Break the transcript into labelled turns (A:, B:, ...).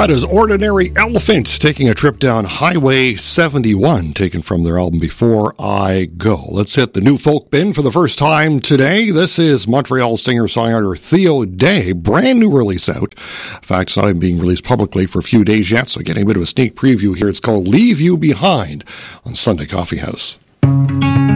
A: That is Ordinary Elephant taking a trip down Highway 71, taken from their album Before I Go. Let's hit the new folk bin for the first time today. This is Montreal singer-songwriter Theo Day, brand new release out. In fact, it's not even being released publicly for a few days yet, so getting a bit of a sneak preview here. It's called Leave You Behind on Sunday Coffee House.